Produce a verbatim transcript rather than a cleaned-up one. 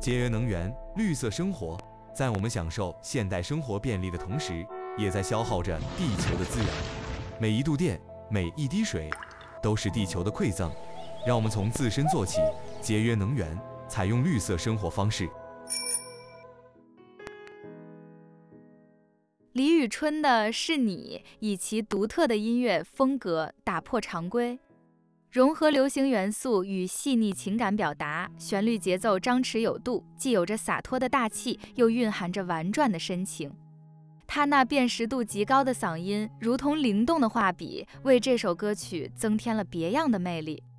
节约能源，绿色生活，在我们享受现代生活便利的同时，也在消耗着地球的资源。每一度电，每一滴水，都是地球的馈赠。让我们从自身做起，节约能源，采用绿色生活方式。 李宇春的《是你》以其独特的音乐风格打破常规，融合流行元素与细腻情感表达，旋律节奏张弛有度，既有着洒脱的大气，又蕴含着婉转的深情。他那辨识度极高的嗓音，如同灵动的画笔，为这首歌曲增添了别样的魅力。